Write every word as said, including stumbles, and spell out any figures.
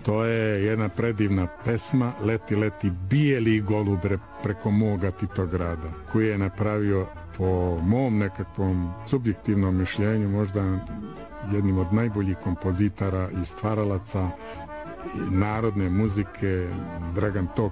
To je jedna predivna pesma Leti, leti bijeli golubre preko moga Titograda, koji je napravio po mom nekakvom subjektivnom mišljenju možda jednim od najboljih kompozitora i stvaralaca narodne muzike. Dragan Tok